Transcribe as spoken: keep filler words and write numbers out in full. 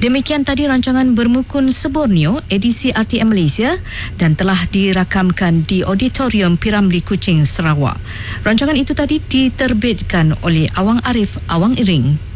Demikian tadi rancangan Bermukun Seborneo edisi R T M Malaysia dan telah dirakamkan di Auditorium Piramli Kuching, Sarawak. Rancangan itu tadi diterbitkan oleh Awang Arif Awang Iring.